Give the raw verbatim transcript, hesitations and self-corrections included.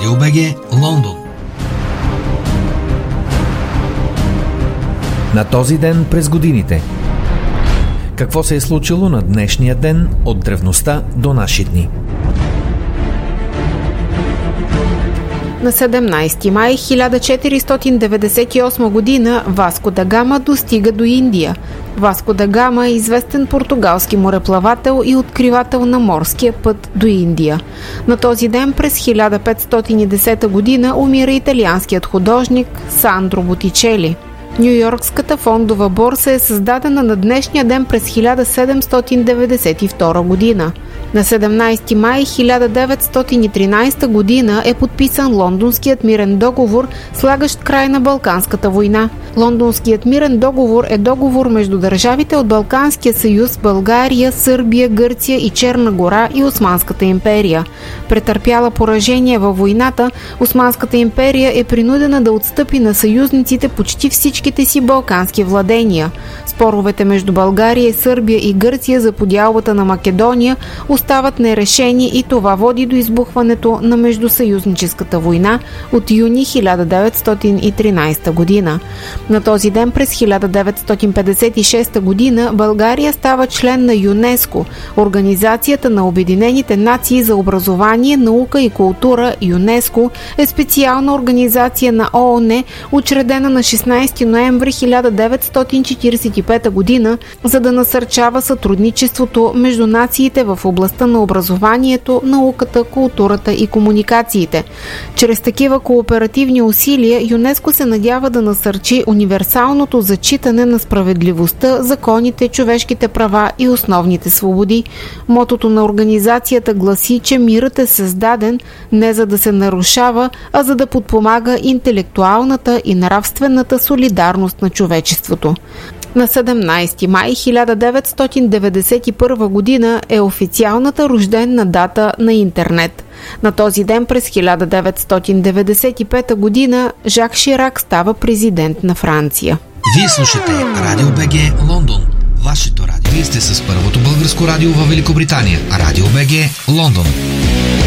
Радио БГ, Лондон. На този ден през годините. Какво се е случило на днешния ден от древността до наши дни? На седемнайсети май хиляда четиристотин деветдесет и осма година Васко да Гама достига до Индия. Васко да Гама е известен португалски мореплавател и откривател на морския път до Индия. На този ден през хиляда петстотин и десета година умира италианският художник Сандро Ботичели. Нюйоркската фондова борса е създадена на днешния ден през хиляда седемстотин деветдесет и втора година. На седемнайсети май хиляда деветстотин и тринайсета година е подписан Лондонският мирен договор, слагащ край на Балканската война. Лондонският мирен договор е договор между държавите от Балканския съюз, България, Сърбия, Гърция и Черна гора и Османската империя. Претърпяла поражение във войната, Османската империя е принудена да отстъпи на съюзниците почти всичките си балкански владения. Споровете между България, Сърбия и Гърция за подялбата на Македония остават нерешени и това води до избухването на междусъюзническата война от юни хиляда деветстотин и тринайсета година. На този ден през хиляда деветстотин петдесет и шеста година България става член на ЮНЕСКО, Организацията на Обединените нации за образование, наука и култура. ЮНЕСКО е специална организация на ООН, учредена на шестнайсети ноември хиляда деветстотин четирийсет и пета година, за да насърчава сътрудничеството между нациите в областта на образованието, науката, културата и комуникациите. Чрез такива кооперативни усилия ЮНЕСКО се надява да насърчи универсалното зачитане на справедливостта, законите, човешките права и основните свободи. Мотото на организацията гласи, че мирът е създаден не за да се нарушава, а за да подпомага интелектуалната и нравствената солидарност на човечеството. На седемнайсети май хиляда деветстотин деветдесет и първа година е официалната рождена дата на интернет. На този ден през хиляда деветстотин деветдесет и пета година Жак Ширак става президент на Франция. Вие слушате Радио БГ, Лондон. Вашето радио. Вие сте с първото българско радио във Великобритания. Радио БГ, Лондон.